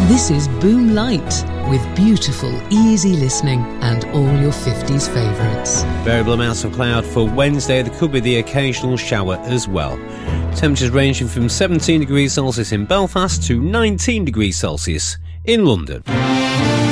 This is Boom Light, with beautiful, easy listening and all your 50s favourites. Variable amounts of cloud for Wednesday. There could be the occasional shower as well. Temperatures ranging from 17 degrees Celsius in Belfast to 19 degrees Celsius in London.